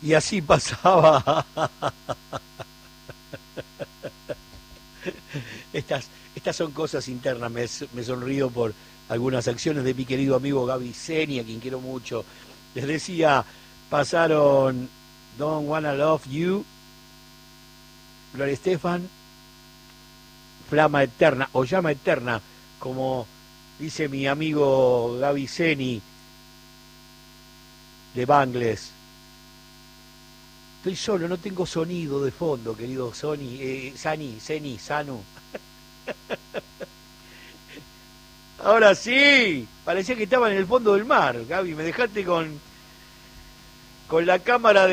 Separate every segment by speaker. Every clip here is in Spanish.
Speaker 1: Y así pasaba. Estas son cosas internas, me sonrío por algunas acciones de mi querido amigo Gaby Zeni, a quien quiero mucho. Les decía, pasaron Don't Wanna Love You, Gloria Estefan, Flama Eterna, o Llama Eterna, como dice mi amigo Gaby Zeni, de Bangles. Estoy solo, no tengo sonido de fondo, querido Sanu. Ahora sí, parecía que estaba en el fondo del mar, Gaby, me dejaste con la cámara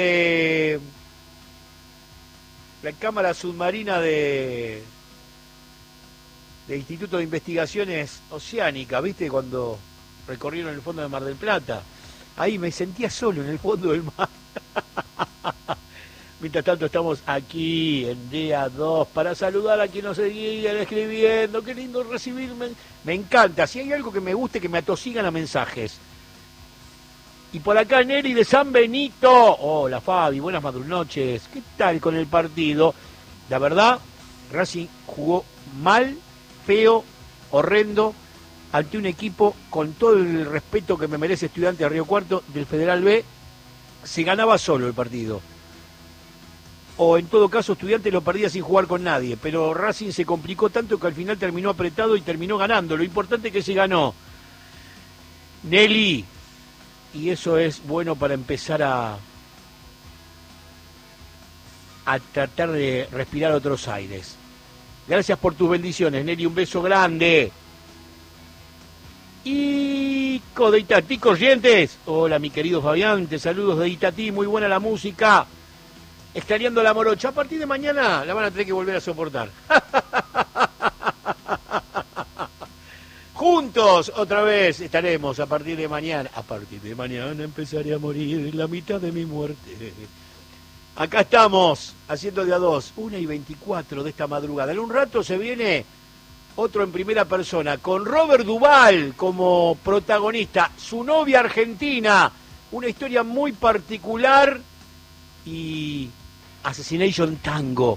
Speaker 1: submarina de Instituto de Investigaciones Oceánicas, ¿viste? Cuando recorrieron el fondo de Mar del Plata. Ahí me sentía solo en el fondo del mar. Mientras tanto estamos aquí en día 2 para saludar a quien nos seguían escribiendo. Qué lindo recibirme. Me encanta. Si hay algo que me guste, que me atosigan a mensajes. Y por acá Neri de San Benito. Hola Fabi, buenas noches. ¿Qué tal con el partido? La verdad, Racing jugó mal, feo, horrendo, ante un equipo con todo el respeto que me merece Estudiante de Río Cuarto del Federal B. Se ganaba solo el partido. O en todo caso Estudiante lo perdía sin jugar con nadie, pero Racing se complicó tanto que al final terminó apretado y terminó ganando. Lo importante es que se ganó. Nelly, y eso es bueno para empezar a tratar de respirar otros aires. Gracias por tus bendiciones, Nelly, un beso grande. Y de Itatí Corrientes. Hola mi querido Fabián, te saludos de Itatí, muy buena la música. Extrañando la morocha. A partir de mañana la van a tener que volver a soportar. Juntos otra vez estaremos a partir de mañana. A partir de mañana empezaré a morir la mitad de mi muerte. Acá estamos haciendo de a 2, 1:24 de esta madrugada. En un rato se viene otro en primera persona, con Robert Duvall como protagonista, su novia argentina, una historia muy particular y Assassination Tango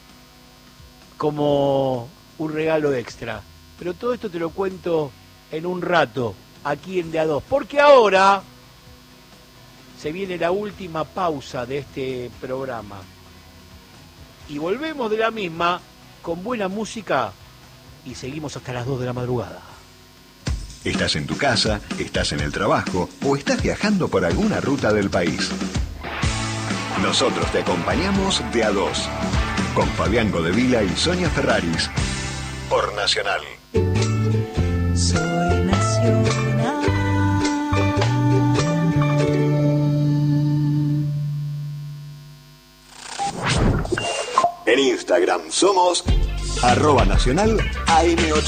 Speaker 1: como un regalo extra. Pero todo esto te lo cuento en un rato, aquí en De a 2, porque ahora se viene la última pausa de este programa. Y volvemos de la misma con buena música y seguimos hasta las 2 de la madrugada.
Speaker 2: ¿Estás en tu casa, estás en el trabajo o estás viajando por alguna ruta del país? Nosotros te acompañamos de a 2, con Fabián Godevila y Sonia Ferraris, por Nacional.
Speaker 3: Soy Nacional.
Speaker 2: En Instagram somos @nacional AM8.